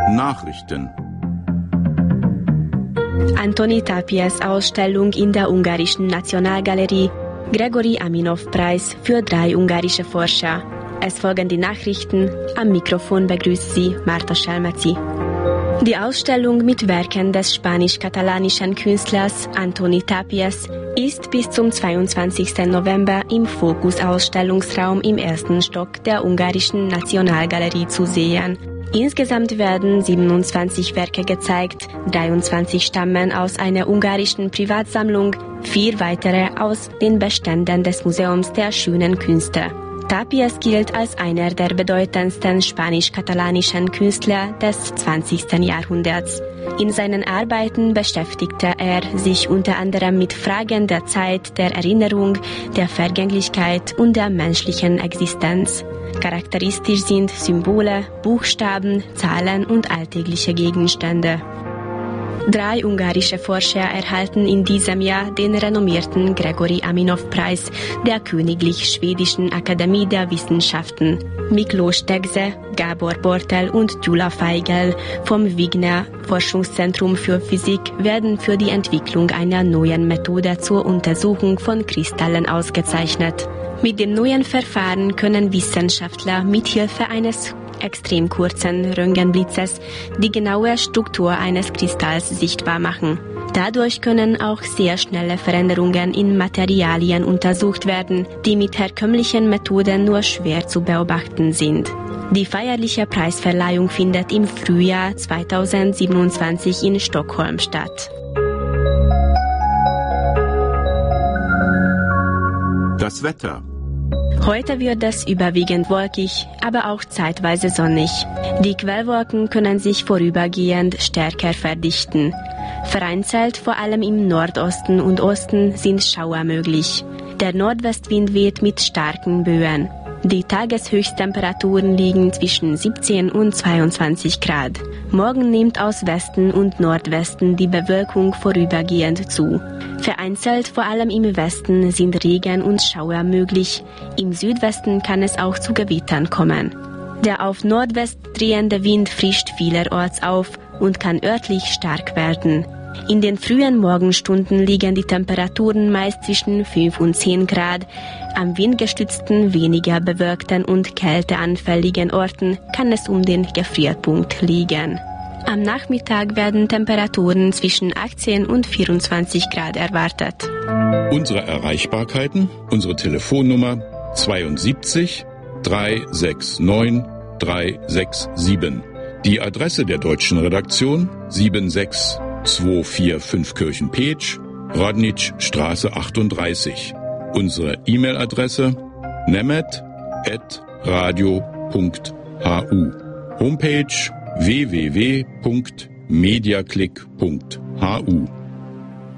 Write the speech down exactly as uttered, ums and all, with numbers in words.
Nachrichten. Antoni Tapies Ausstellung in der ungarischen Nationalgalerie, Gregory Aminov-Preis für drei ungarische Forscher. Es folgen die Nachrichten. Am Mikrofon begrüßt Sie Marta Schelmeci. Die Ausstellung mit Werken des spanisch-katalanischen Künstlers Antoni Tapies ist bis zum zweiundzwanzigsten November im Fokus-Ausstellungsraum im ersten Stock der ungarischen Nationalgalerie zu sehen. Insgesamt werden siebenundzwanzig Werke gezeigt, dreiundzwanzig stammen aus einer ungarischen Privatsammlung, vier weitere aus den Beständen des Museums der schönen Künste. Tapies gilt als einer der bedeutendsten spanisch-katalanischen Künstler des zwanzigsten Jahrhunderts. In seinen Arbeiten beschäftigte er sich unter anderem mit Fragen der Zeit, der Erinnerung, der Vergänglichkeit und der menschlichen Existenz. Charakteristisch sind Symbole, Buchstaben, Zahlen und alltägliche Gegenstände. Drei ungarische Forscher erhalten in diesem Jahr den renommierten Gregory Aminov-Preis der Königlich Schwedischen Akademie der Wissenschaften. Miklós Tegze, Gábor Bortel und Gyula Feigl vom Wigner Forschungszentrum für Physik werden für die Entwicklung einer neuen Methode zur Untersuchung von Kristallen ausgezeichnet. Mit dem neuen Verfahren können Wissenschaftler mithilfe eines extrem kurzen Röntgenblitzes die genaue Struktur eines Kristalls sichtbar machen. Dadurch können auch sehr schnelle Veränderungen in Materialien untersucht werden, die mit herkömmlichen Methoden nur schwer zu beobachten sind. Die feierliche Preisverleihung findet im Frühjahr zweitausendsiebenundzwanzig in Stockholm statt. Das Wetter. Heute wird es überwiegend wolkig, aber auch zeitweise sonnig. Die Quellwolken können sich vorübergehend stärker verdichten. Vereinzelt, vor allem im Nordosten und Osten, sind Schauer möglich. Der Nordwestwind weht mit starken Böen. Die Tageshöchsttemperaturen liegen zwischen siebzehn und zweiundzwanzig Grad. Morgen nimmt aus Westen und Nordwesten die Bewölkung vorübergehend zu. Vereinzelt, vor allem im Westen, sind Regen und Schauer möglich. Im Südwesten kann es auch zu Gewittern kommen. Der auf Nordwest drehende Wind frischt vielerorts auf und kann örtlich stark werden. In den frühen Morgenstunden liegen die Temperaturen meist zwischen fünf und zehn Grad. Am windgestützten, weniger bewölkten und kälteanfälligen Orten kann es um den Gefrierpunkt liegen. Am Nachmittag werden Temperaturen zwischen achtzehn und vierundzwanzig Grad erwartet. Unsere Erreichbarkeiten, unsere Telefonnummer zweiundsiebzig dreihundertneunundsechzig dreihundertsiebenundsechzig. Die Adresse der deutschen Redaktion siebenzehn zweihundertfünfundvierzig Kirchenpeetsch, Rodnitschstraße achtunddreißig. Unsere E-Mail-Adresse nemet at radio punkt hu. Homepage w w w punkt mediaclick punkt hu.